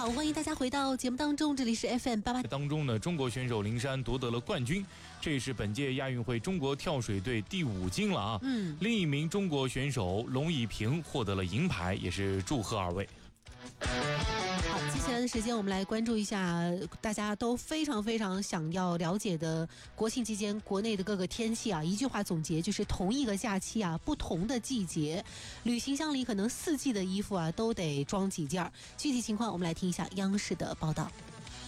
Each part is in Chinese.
好，欢迎大家回到节目当中，这里是 FM88。 当中呢，中国选手林珊夺得了冠军，这也是本届亚运会中国跳水队第5金了啊。另一名中国选手龙以平获得了银牌，也是祝贺二位。 好，接下来的时间我们来关注一下大家都非常想要了解的国庆期间国内的各个天气啊。一句话总结就是同一个假期啊，不同的季节，旅行箱里可能4季的衣服啊都得装几件。具体情况我们来听一下央视的报道。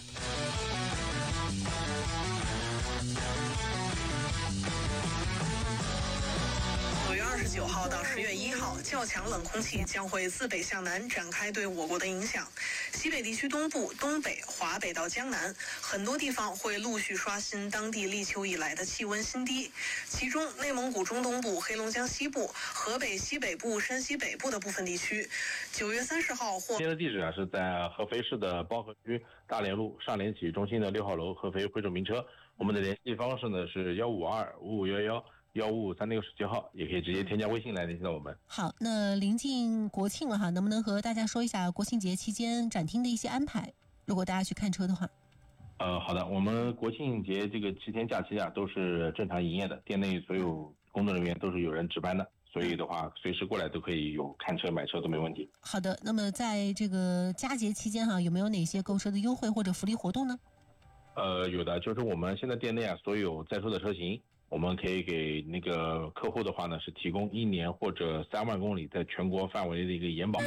9号到10月1号，较强冷空气将会自北向南展开对我国的影响。西北地区东部、东北、华北到江南，很多地方会陆续刷新当地立秋以来的气温新低。其中，内蒙古中东部、黑龙江西部、河北西北部、山西北部的部分地区，9月30号或。 今天的地址是在合肥市的包河区大连路上联企业中心的6号楼合肥回转名车。我们的联系方式呢是152-5511-155-3697号，也可以直接添加微信来联系到我们。 好，那临近国庆了哈，能不能和大家说一下国庆节期间展厅的一些安排？如果大家去看车的话。 好的，我们国庆节这个7天假期啊都是正常营业的，店内所有工作人员都是有人值班的，所以的话随时过来都可以有看车买车都没问题。 好的，那么在这个佳节期间哈，有没有哪些购车的优惠或者福利活动呢？ 有的，就是我们现在店内啊所有在售的车型，我们可以给那个客户的话呢是提供1年或者3万公里在全国范围的一个延保。